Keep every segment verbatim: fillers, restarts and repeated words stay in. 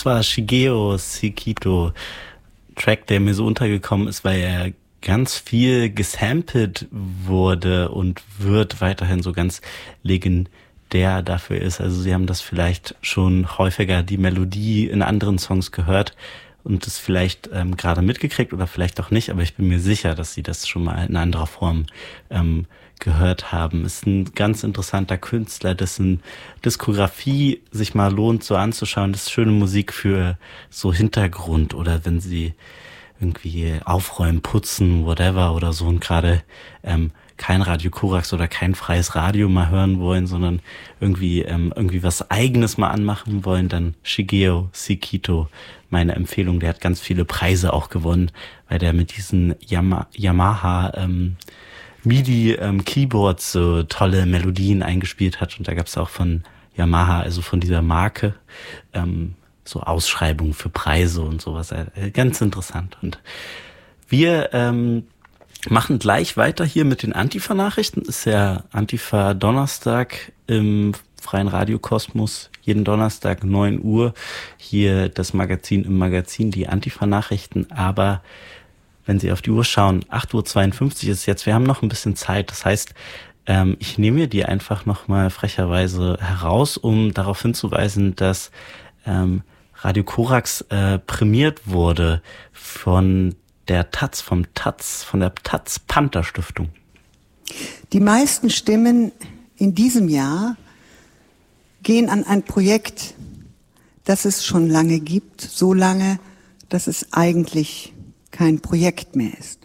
Das war Shigeo Sekito, Track, der mir so untergekommen ist, weil er ganz viel gesampelt wurde und wird weiterhin so ganz legendär dafür ist. Also Sie haben das vielleicht schon häufiger die Melodie in anderen Songs gehört und das vielleicht ähm, gerade mitgekriegt oder vielleicht auch nicht, aber ich bin mir sicher, dass Sie das schon mal in anderer Form ähm, gehört haben. Ist ein ganz interessanter Künstler, dessen Diskografie sich mal lohnt so anzuschauen. Das ist schöne Musik für so Hintergrund oder wenn Sie irgendwie aufräumen, putzen, whatever oder so und gerade ähm, kein Radio Korax oder kein freies Radio mal hören wollen, sondern irgendwie ähm, irgendwie was Eigenes mal anmachen wollen, dann Shigeo Sekito, meine Empfehlung. Der hat ganz viele Preise auch gewonnen, weil der mit diesen Yama- Yamaha ähm, MIDI-Keyboards ähm, so tolle Melodien eingespielt hat und da gab es auch von Yamaha, also von dieser Marke, ähm, so Ausschreibungen für Preise und sowas. Äh, ganz interessant. Und wir ähm, machen gleich weiter hier mit den Antifa-Nachrichten. Ist ja Antifa-Donnerstag im Freien Radio Kosmos. Jeden Donnerstag neun Uhr. Hier das Magazin im Magazin, die Antifa-Nachrichten. Aber wenn Sie auf die Uhr schauen, acht Uhr zweiundfünfzig ist jetzt. Wir haben noch ein bisschen Zeit. Das heißt, ähm, ich nehme die einfach nochmal frecherweise heraus, um darauf hinzuweisen, dass ähm, Radio Korax äh, prämiert wurde von der Taz, vom Taz, von der Taz Panther Stiftung. Die meisten Stimmen in diesem Jahr gehen an ein Projekt, das es schon lange gibt, so lange, dass es eigentlich kein Projekt mehr ist,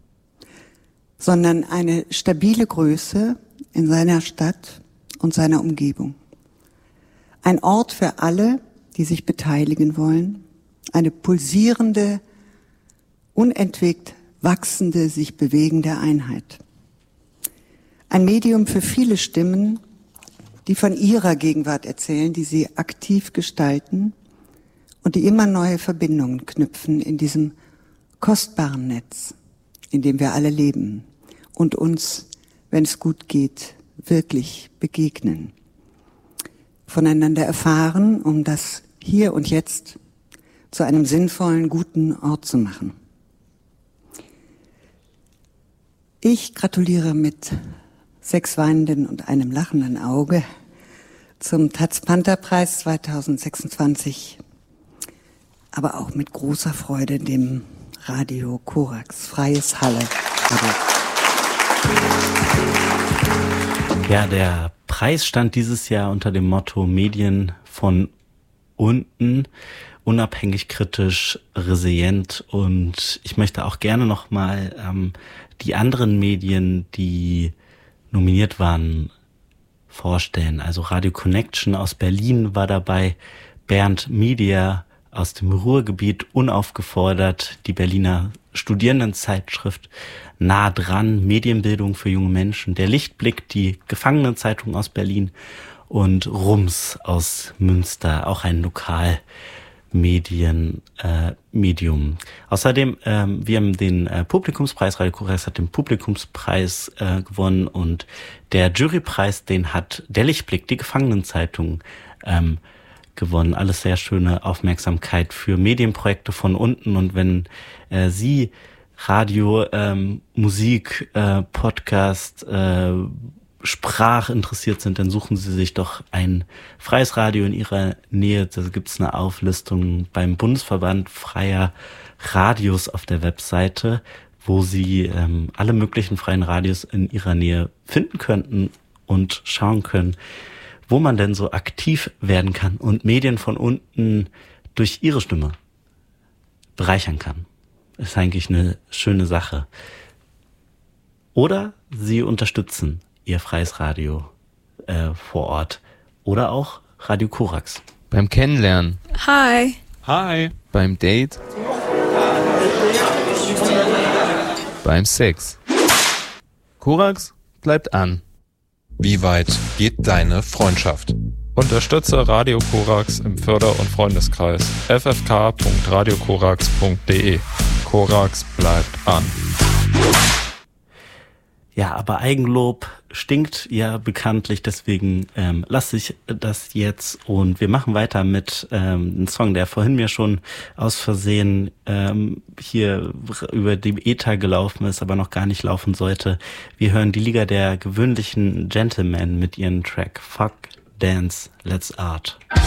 sondern eine stabile Größe in seiner Stadt und seiner Umgebung. Ein Ort für alle, die sich beteiligen wollen, eine pulsierende, unentwegt wachsende, sich bewegende Einheit. Ein Medium für viele Stimmen, die von ihrer Gegenwart erzählen, die sie aktiv gestalten und die immer neue Verbindungen knüpfen in diesem kostbaren Netz, in dem wir alle leben und uns, wenn es gut geht, wirklich begegnen. Voneinander erfahren, um das hier und jetzt zu einem sinnvollen, guten Ort zu machen. Ich gratuliere mit sechs weinenden und einem lachenden Auge zum Taz Panther Preis zweitausendsechsundzwanzig, aber auch mit großer Freude dem Radio Korax, Freies Halle. Ja, der Preis stand dieses Jahr unter dem Motto Medien von unten, unabhängig, kritisch, resilient und ich möchte auch gerne nochmal ähm, die anderen Medien, die nominiert waren, vorstellen. Also Radio Connection aus Berlin war dabei, Bernd Media aus dem Ruhrgebiet, Unaufgefordert, die Berliner Studierendenzeitschrift Nah dran, Medienbildung für junge Menschen, der Lichtblick, die Gefangenenzeitung aus Berlin und Rums aus Münster, auch ein Lokalmedien äh, Medium. Außerdem, ähm, wir haben den äh, Publikumspreis, Radio Korax hat den Publikumspreis äh, gewonnen und der Jurypreis, den hat der Lichtblick, die Gefangenenzeitung, ähm, gewonnen. Alles sehr schöne Aufmerksamkeit für Medienprojekte von unten und wenn äh, Sie Radio, ähm, Musik, äh, Podcast, äh, Sprach interessiert sind, dann suchen Sie sich doch ein freies Radio in Ihrer Nähe. Da gibt es eine Auflistung beim Bundesverband Freier Radios auf der Webseite, wo Sie ähm, alle möglichen freien Radios in Ihrer Nähe finden könnten und schauen können, wo man denn so aktiv werden kann und Medien von unten durch Ihre Stimme bereichern kann. Ist eigentlich eine schöne Sache. Oder Sie unterstützen Ihr freies Radio äh, vor Ort. Oder auch Radio Korax. Beim Kennenlernen. Hi. Hi. Beim Date. Beim Sex. Korax bleibt an. Wie weit geht deine Freundschaft? Unterstütze Radio Korax im Förder- und Freundeskreis. f f k punkt radio korax punkt d e. Korax bleibt an. Ja, aber Eigenlob stinkt ja bekanntlich, deswegen ähm, lasse ich das jetzt und wir machen weiter mit ähm, einem Song, der vorhin mir schon aus Versehen ähm, hier über dem Äther gelaufen ist, aber noch gar nicht laufen sollte. Wir hören die Liga der gewöhnlichen Gentlemen mit ihrem Track Fuck, Dance, Let's Art.